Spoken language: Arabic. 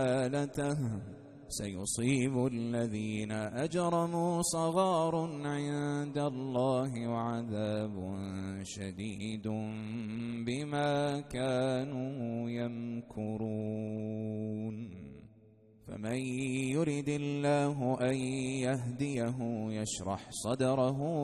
ضلالته سيصيب الذين أجرموا صغار عند الله وعذاب شديد بما كانوا يمكرون. فمن يرد الله أن يهديه يشرح صدره